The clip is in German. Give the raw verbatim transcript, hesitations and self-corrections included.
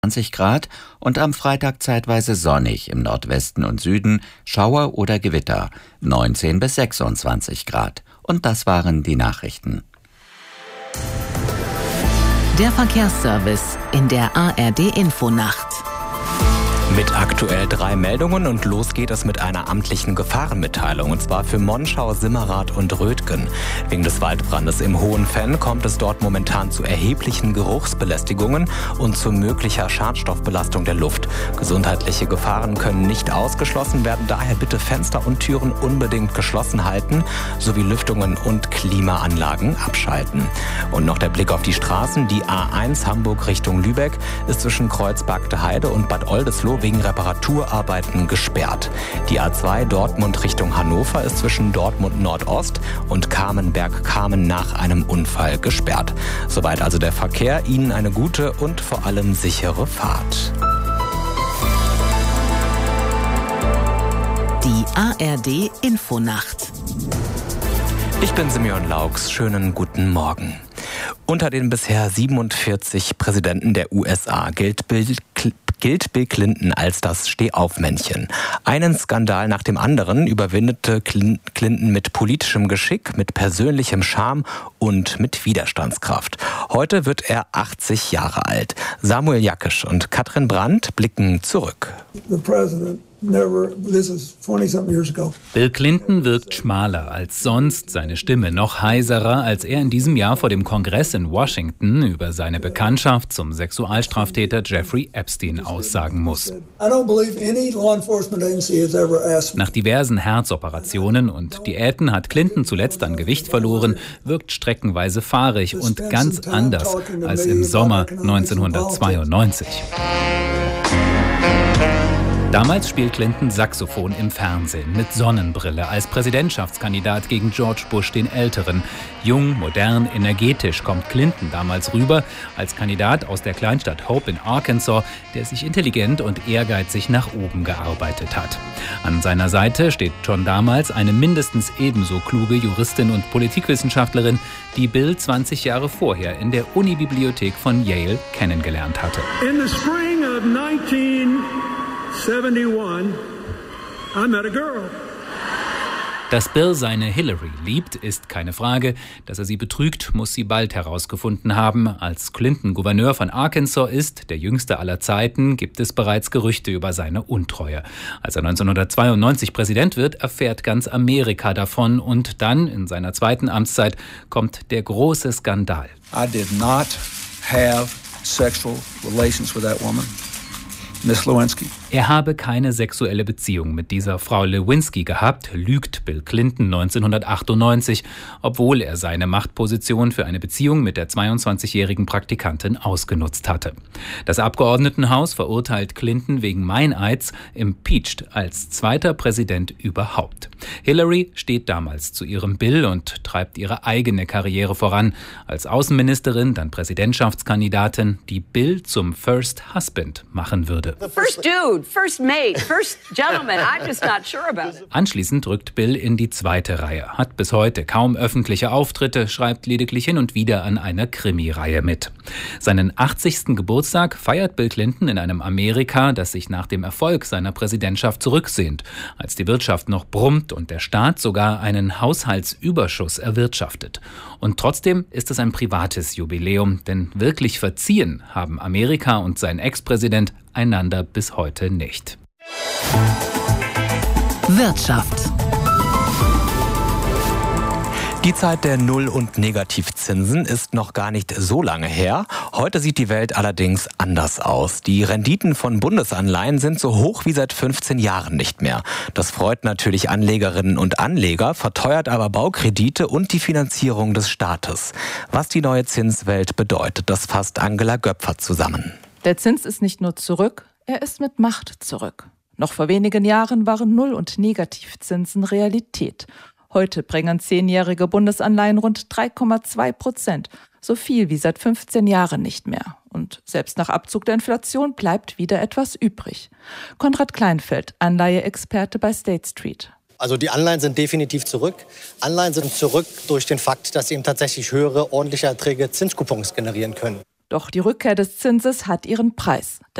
zwanzig Grad und am Freitag zeitweise sonnig, im Nordwesten und Süden Schauer oder Gewitter, neunzehn bis sechsundzwanzig Grad. Und das waren die Nachrichten. Der Verkehrsservice in der A R D-Infonacht. Mit aktuell drei Meldungen und los geht es mit einer amtlichen Gefahrenmitteilung, und zwar für Monschau, Simmerath und Rötgen. Wegen des Waldbrandes im Hohenfenn kommt es dort momentan zu erheblichen Geruchsbelästigungen und zu möglicher Schadstoffbelastung der Luft. Gesundheitliche Gefahren können nicht ausgeschlossen werden, daher bitte Fenster und Türen unbedingt geschlossen halten, sowie Lüftungen und Klimaanlagen abschalten. Und noch der Blick auf die Straßen. Die A eins Hamburg Richtung Lübeck ist zwischen Kreuzbergte Heide und Bad Oldesloe wegen Reparaturarbeiten gesperrt. Die A zwei Dortmund Richtung Hannover ist zwischen Dortmund Nordost und Kamenberg-Kamen nach einem Unfall gesperrt. Soweit also der Verkehr. Ihnen eine gute und vor allem sichere Fahrt. Die A R D-Infonacht. Ich bin Simeon Laux. Schönen guten Morgen. Unter den bisher siebenundvierzig Präsidenten der U S A gilt Bill gilt Bill Clinton als das Stehaufmännchen. Einen Skandal nach dem anderen überwindete Clinton mit politischem Geschick, mit persönlichem Charme und mit Widerstandskraft. Heute wird er achtzig Jahre alt. Samuel Jackisch und Katrin Brandt blicken zurück. Bill Clinton wirkt schmaler als sonst, seine Stimme noch heiserer, als er in diesem Jahr vor dem Kongress in Washington über seine Bekanntschaft zum Sexualstraftäter Jeffrey Epstein aussagen muss. Nach diversen Herzoperationen und Diäten hat Clinton zuletzt an Gewicht verloren, wirkt streckenweise fahrig und ganz anders als im Sommer neunzehnhundertzweiundneunzig. Damals spielt Clinton Saxophon im Fernsehen mit Sonnenbrille als Präsidentschaftskandidat gegen George Bush den Älteren. Jung, modern, energetisch kommt Clinton damals rüber als Kandidat aus der Kleinstadt Hope in Arkansas, der sich intelligent und ehrgeizig nach oben gearbeitet hat. An seiner Seite steht schon damals eine mindestens ebenso kluge Juristin und Politikwissenschaftlerin, die Bill zwanzig Jahre vorher in der Unibibliothek von Yale kennengelernt hatte. In the spring of nineteen seventy-one, I met a girl. Dass Bill seine Hillary liebt, ist keine Frage. Dass er sie betrügt, muss sie bald herausgefunden haben. Als Clinton Gouverneur von Arkansas ist, der jüngste aller Zeiten, gibt es bereits Gerüchte über seine Untreue. Als er neunzehnhundertzweiundneunzig Präsident wird, erfährt ganz Amerika davon. Und dann, in seiner zweiten Amtszeit, kommt der große Skandal. I did not have sexual relations with that woman. Miss Lewinsky. Er habe keine sexuelle Beziehung mit dieser Frau Lewinsky gehabt, lügt Bill Clinton neunzehnhundertachtundneunzig, obwohl er seine Machtposition für eine Beziehung mit der zweiundzwanzigjährigen Praktikantin ausgenutzt hatte. Das Abgeordnetenhaus verurteilt Clinton wegen Meineids, impeached als zweiter Präsident überhaupt. Hillary steht damals zu ihrem Bill und treibt ihre eigene Karriere voran. Als Außenministerin, dann Präsidentschaftskandidatin, die Bill zum First Husband machen würde. First dude, first mate, first gentleman, I'm just not sure about it. Anschließend rückt Bill in die zweite Reihe, hat bis heute kaum öffentliche Auftritte, schreibt lediglich hin und wieder an einer Krimireihe mit. Seinen achtzigsten Geburtstag feiert Bill Clinton in einem Amerika, das sich nach dem Erfolg seiner Präsidentschaft zurücksehnt, als die Wirtschaft noch brummt und der Staat sogar einen Haushaltsüberschuss erwirtschaftet. Und trotzdem ist es ein privates Jubiläum, denn wirklich verziehen haben Amerika und sein Ex-Präsident einander bis heute nicht. Wirtschaft. Die Zeit der Null- und Negativzinsen ist noch gar nicht so lange her. Heute sieht die Welt allerdings anders aus. Die Renditen von Bundesanleihen sind so hoch wie seit fünfzehn Jahren nicht mehr. Das freut natürlich Anlegerinnen und Anleger, verteuert aber Baukredite und die Finanzierung des Staates. Was die neue Zinswelt bedeutet, das fasst Angela Göpfer zusammen. Der Zins ist nicht nur zurück, er ist mit Macht zurück. Noch vor wenigen Jahren waren Null- und Negativzinsen Realität. Heute bringen zehnjährige Bundesanleihen rund drei Komma zwei Prozent, so viel wie seit fünfzehn Jahren nicht mehr. Und selbst nach Abzug der Inflation bleibt wieder etwas übrig. Konrad Kleinfeld, Anleiheexperte bei State Street. Also die Anleihen sind definitiv zurück. Anleihen sind zurück durch den Fakt, dass sie eben tatsächlich höhere, ordentliche Erträge Zinskupons generieren können. Doch die Rückkehr des Zinses hat ihren Preis.